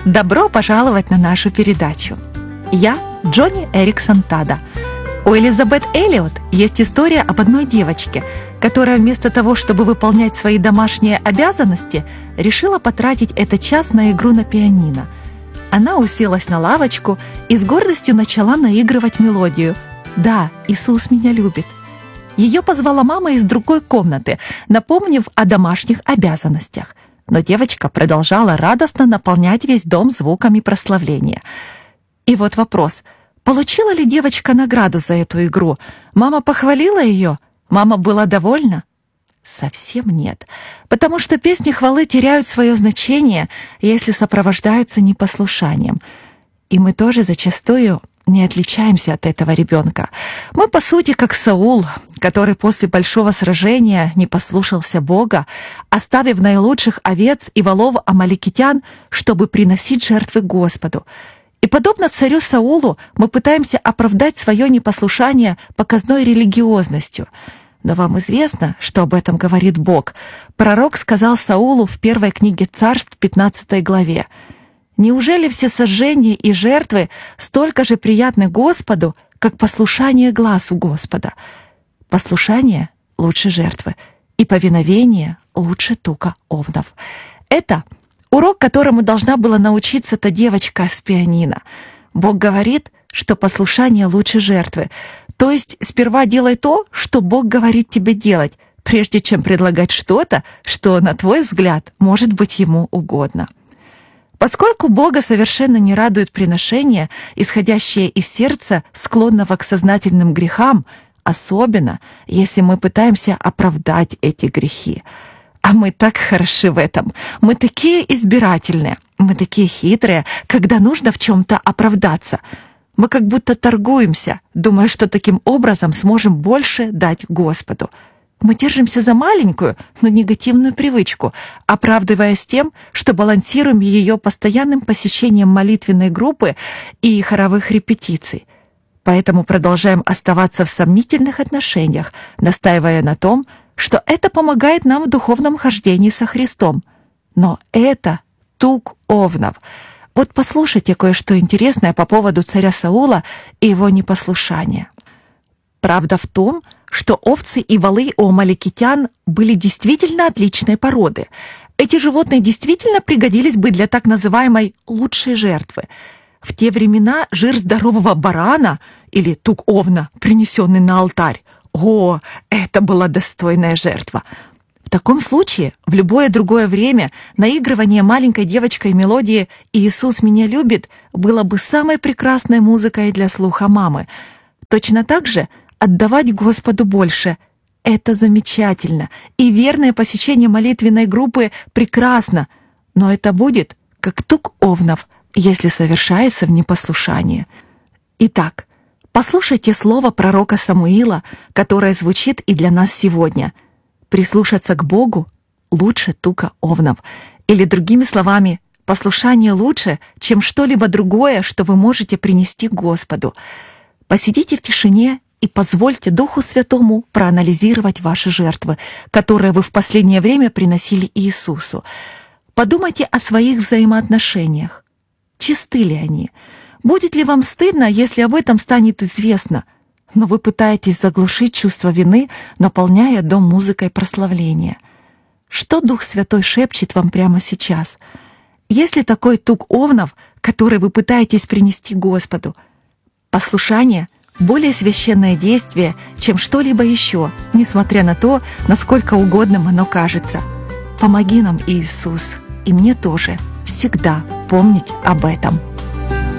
Добро пожаловать на нашу передачу. Я Джонни Эриксон Тада. У Элизабет Эллиот есть история об одной девочке, которая вместо того, чтобы выполнять свои домашние обязанности, решила потратить этот час на игру на пианино. Она уселась на лавочку и с гордостью начала наигрывать мелодию «Да, Иисус меня любит». Ее позвала мама из другой комнаты, напомнив о домашних обязанностях. Но девочка продолжала радостно наполнять весь дом звуками прославления. И вот вопрос: получила ли девочка награду за эту игру? Мама похвалила ее? Мама была довольна? Совсем нет, потому что песни хвалы теряют свое значение, если сопровождаются непослушанием. И мы тоже зачастую не отличаемся от этого ребенка. Мы, по сути, как Саул, который после большого сражения не послушался Бога, оставив наилучших овец и волов амаликитян, чтобы приносить жертвы Господу. И подобно царю Саулу, мы пытаемся оправдать свое непослушание показной религиозностью. Но вам известно, что об этом говорит Бог. Пророк сказал Саулу в 1 книге Царств, 15 главе: «Неужели все сожжения и жертвы столько же приятны Господу, как послушание гласу Господа?» Послушание лучше жертвы, и повиновение лучше тука овнов. Это урок, которому должна была научиться та девочка с пианино. Бог говорит, что послушание лучше жертвы. То есть сперва делай то, что Бог говорит тебе делать, прежде чем предлагать что-то, что, на твой взгляд, может быть Ему угодно. Поскольку Бога совершенно не радует приношения, исходящие из сердца, склонного к сознательным грехам, особенно если мы пытаемся оправдать эти грехи. А мы так хороши в этом. Мы такие избирательные, мы такие хитрые, когда нужно в чем-то оправдаться. Мы как будто торгуемся, думая, что таким образом сможем больше дать Господу. Мы держимся за маленькую, но негативную привычку, оправдываясь тем, что балансируем ее постоянным посещением молитвенной группы и хоровых репетиций. Поэтому продолжаем оставаться в сомнительных отношениях, настаивая на том, что это помогает нам в духовном хождении со Христом. Но это тук овнов. Вот послушайте кое-что интересное по поводу царя Саула и его непослушания. Правда в том, что овцы и волы у амаликитян были действительно отличной породы. Эти животные действительно пригодились бы для так называемой «лучшей жертвы». В те времена жир здорового барана или тук овна, принесенный на алтарь, это была достойная жертва. В таком случае, в любое другое время, наигрывание маленькой девочкой мелодии «Иисус меня любит» было бы самой прекрасной музыкой для слуха мамы. Точно так же отдавать Господу больше — это замечательно, и верное посещение молитвенной группы прекрасно, но это будет как тук овнов, если совершается в непослушании. Итак, послушайте слово пророка Самуила, которое звучит и для нас сегодня. Прислушаться к Богу лучше тука овнов. Или другими словами, послушание лучше, чем что-либо другое, что вы можете принести Господу. Посидите в тишине и позвольте Духу Святому проанализировать ваши жертвы, которые вы в последнее время приносили Иисусу. Подумайте о своих взаимоотношениях. Чисты ли они? Будет ли вам стыдно, если об этом станет известно? Но вы пытаетесь заглушить чувство вины, наполняя дом музыкой прославления. Что Дух Святой шепчет вам прямо сейчас? Есть ли такой тук овнов, который вы пытаетесь принести Господу? Послушание — более священное действие, чем что-либо еще, несмотря на то, насколько угодным оно кажется. Помоги нам, Иисус, и мне тоже, всегда помнить об этом.